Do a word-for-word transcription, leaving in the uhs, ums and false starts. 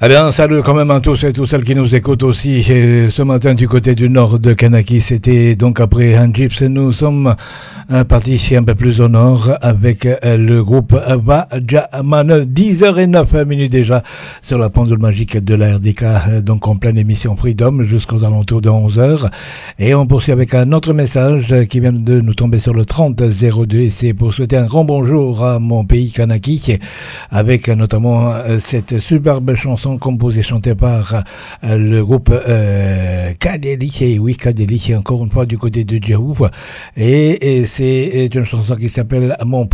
Eh bien, salut quand même à tous et toutes celles qui nous écoutent aussi euh, ce matin du côté du nord de Kanaki. C'était donc après un Gyps. Nous sommes euh, partis un peu plus au nord avec euh, le groupe Vajaman. dix heures zéro neuf minutes déjà sur la pendule magique de la R D K, euh, donc en pleine émission Freedom jusqu'aux alentours de onze heures. Et on poursuit avec un autre message qui vient de nous tomber sur le trente zéro deux. Et c'est pour souhaiter un grand bonjour à mon pays Kanaki, avec euh, notamment euh, cette superbe chanson composé et chanté par euh, le groupe euh, Kadeli, et oui Kadeli, encore une fois du côté de Djerou, et, et c'est une chanson qui s'appelle Mon